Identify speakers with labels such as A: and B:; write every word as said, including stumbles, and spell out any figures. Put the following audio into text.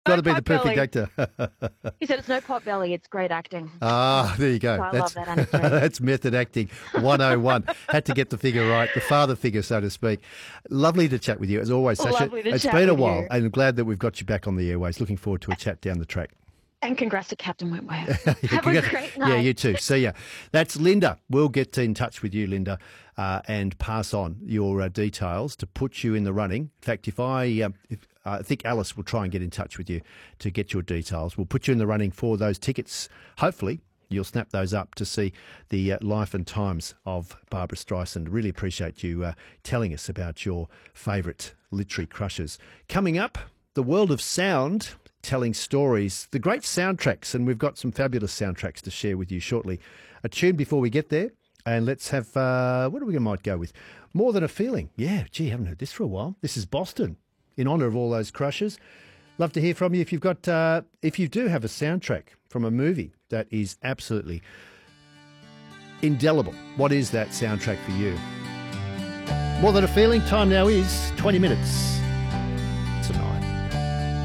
A: Got
B: No
A: to be the
B: pot
A: perfect
B: belly.
A: actor.
B: He said it's no pot belly, it's great acting.
A: Ah, there you go.
B: So I
A: That's,
B: love that anecdote.
A: that's method acting one oh one. Had to get the figure right, the father figure, so to speak. Lovely to chat with you, as always, Sasha.
B: Lovely to
A: It's
B: chat
A: been a
B: with
A: while,
B: you.
A: and I'm glad that we've got you back on the airways. Looking forward to a chat down the track.
B: And congrats to Captain Wentworth.
A: Yeah,
B: Have a
A: congrats.
B: great night.
A: Yeah, you too. See ya. That's Linda. We'll get in touch with you, Linda, uh, and pass on your uh, details to put you in the running. In fact, if I, uh, if, uh, I think Alice will try and get in touch with you to get your details. We'll put you in the running for those tickets. Hopefully, you'll snap those up to see the uh, life and times of Barbara Streisand. Really appreciate you uh, telling us about your favourite literary crushes. Coming up, the world of sound, telling stories, the great soundtracks, and we've got some fabulous soundtracks to share with you shortly. A tune before we get there, and let's have, uh, what are we might go with? More Than a Feeling. Yeah, gee, haven't heard this for a while. This is Boston, in honour of all those crushes. Love to hear from you if you've got, uh, if you do have a soundtrack from a movie that is absolutely indelible. What is that soundtrack for you? More Than a Feeling, time now is twenty minutes